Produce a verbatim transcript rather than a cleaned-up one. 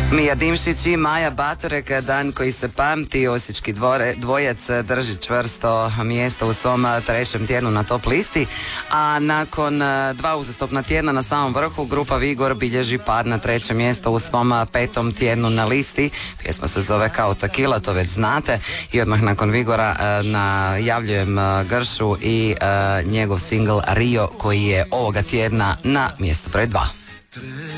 Mija Dimšić i Maja Batorek, dan koji se pamti. Osječki dvore, dvojec drži čvrsto mjesto u svom trećem tjednu na top listi, a nakon dva uzastopna tjedna na samom vrhu grupa Vigor bilježi pad na treće mjesto u svom petom tjednu na listi. Pjesma se zove Kao Takila, to već znate, i odmah nakon Vigora najavljujem Gršu i njegov singl Rio koji je ovoga tjedna na mjestu broj dva.